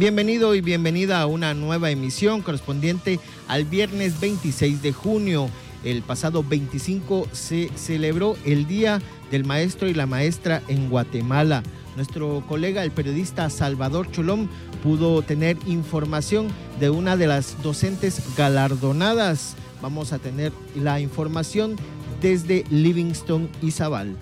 Bienvenido y bienvenida a una nueva emisión correspondiente al viernes 26 de junio. El pasado 25 se celebró el Día del Maestro y la Maestra en Guatemala. Nuestro colega, el periodista Salvador Cholom, pudo tener información de una de las docentes galardonadas. Vamos a tener la información desde Livingston, Izabal.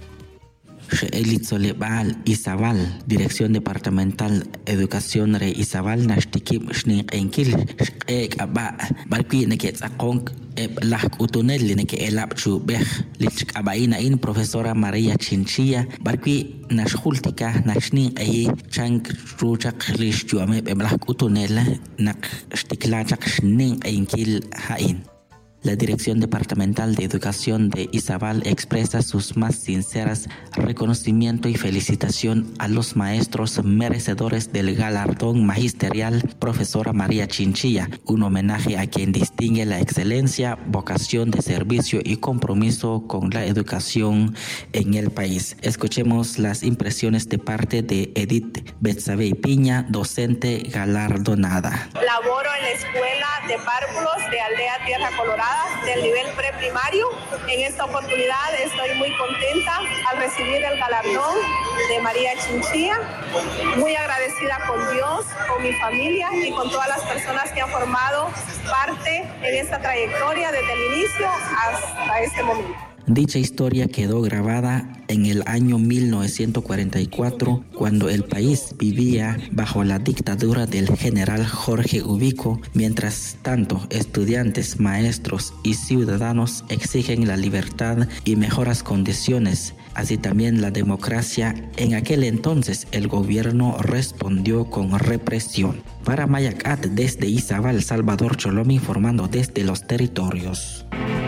Izabal, Dirección Departamental Educación Re Izabal, Nashtikib Shnik Enkil, Aba, Barqui Nekets Akong, Lak Utunel, Neke Elab Chubeh, Lichk Abaina Profesora María Chinchilla, Barqui Nashultika, Nashning Ey, Chank Ruchak Lish Juame, Blak Utunel, Nak Stiklachak Shning Enkil Hain. La Dirección Departamental de Educación de Izabal expresa sus más sinceras reconocimiento y felicitación a los maestros merecedores del galardón magisterial Profesora María Chinchilla, un homenaje a quien distingue la excelencia, vocación de servicio y compromiso con la educación en el país. Escuchemos las impresiones de parte de Edith Betsabe Piña, docente galardonada. Laboro en la escuela de párvulos de Aldea Tierra Colorada del nivel preprimario. En esta oportunidad estoy muy contenta al recibir el galardón de María Chinchilla, muy agradecida con Dios, con mi familia y con todas las personas que han formado parte en esta trayectoria desde el inicio hasta este momento. Dicha historia quedó grabada en el año 1944, cuando el país vivía bajo la dictadura del general Jorge Ubico. Mientras tanto, estudiantes, maestros y ciudadanos exigen la libertad y mejoras condiciones, así también la democracia. En aquel entonces, el gobierno respondió con represión. Para Mayacat, desde Izabal, Salvador Cholom informando desde los territorios.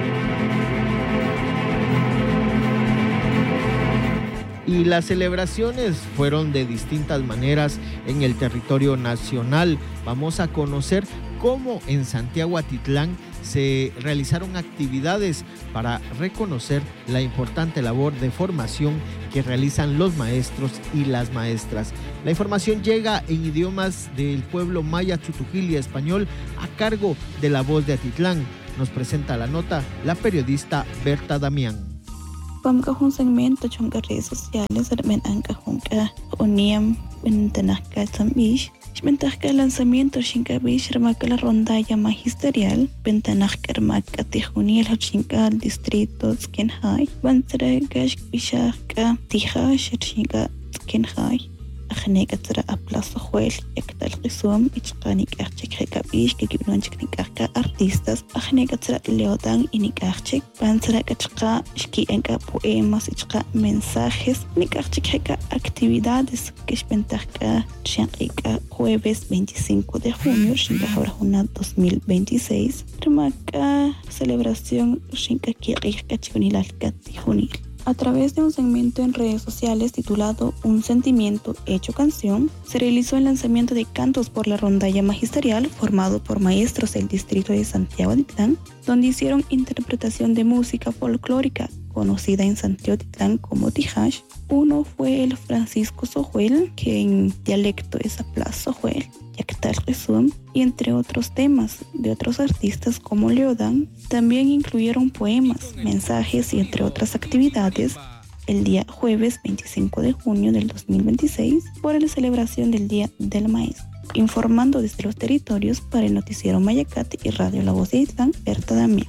Y las celebraciones fueron de distintas maneras en el territorio nacional. Vamos a conocer cómo en Santiago Atitlán se realizaron actividades para reconocer la importante labor de formación que realizan los maestros y las maestras. La información llega en idiomas del pueblo maya, tzutujil y español a cargo de La Voz de Atitlán. Nos presenta la nota la periodista Berta Damián. Vamos a un segmento de redes sociales, a uniam en Tanaka Tambish. Ventaja el lanzamiento Shinkabish remaka la rondalla magisterial, ventaja remaka tijunil hachinka al distrito Skenhai, vantra gash bishaka tija shinka Skenhai. Ajeneka tra a plaza juel yaktal risum ichqanik archik hekabish que gibnonchik nikarka artistas ajeneka tra leodan y nikarchik vantra kachqa shki enka poemas ichqa mensajes nikarchik heka actividades que shpentarka shanqika jueves 25 de junio shinqahawrahuna 2026 remaka celebración shinqakirika chunilalka tijunil. A través de un segmento en redes sociales titulado Un sentimiento hecho canción, se realizó el lanzamiento de Cantos por la Rondalla Magisterial, formado por maestros del distrito de Santiago Atitlán, donde hicieron interpretación de música folclórica, conocida en Santiago Atitlán como Tijash. Uno fue el Francisco Sojuel, que en dialecto es Apla Sojuel, Yaktal Resum, y entre otros temas de otros artistas como Leodan. También incluyeron poemas, mensajes y entre otras actividades el día jueves 25 de junio del 2026 por la celebración del Día del Maestro. Informando desde los territorios para el noticiero Mayacate y Radio La Voz de Atitlán, Berta Damián.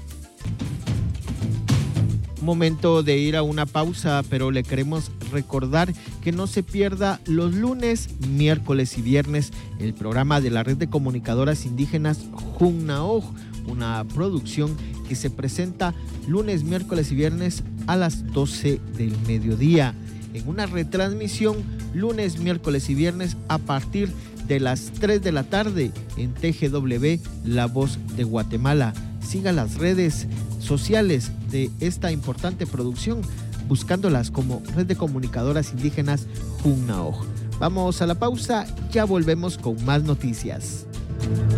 Momento de ir a una pausa, pero le queremos recordar que no se pierda los lunes, miércoles y viernes el programa de la Red de Comunicadoras Indígenas Junnaoj, una producción que se presenta lunes, miércoles y viernes a las 12 del mediodía, en una retransmisión lunes, miércoles y viernes a partir de las 3 de la tarde en TGW La Voz de Guatemala. Siga las redes sociales de esta importante producción, buscándolas como Red de Comunicadoras Indígenas Junnaoj. Vamos a la pausa, ya volvemos con más noticias.